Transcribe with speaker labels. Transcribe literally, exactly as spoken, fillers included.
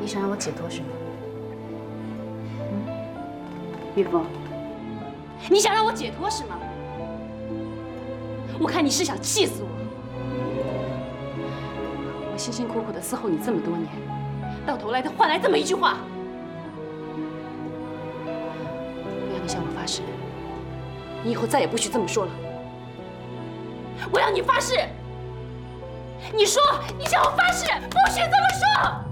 Speaker 1: 想让我解脱是吗？嗯，玉峰，你想让我解脱是吗？我看你是想气死我！我辛辛苦苦的伺候你这么多年，到头来他换来这么一句话。我要你向我发誓，你以后再也不许这么说了。我要你发誓！你说，你向我发誓，不许这么说！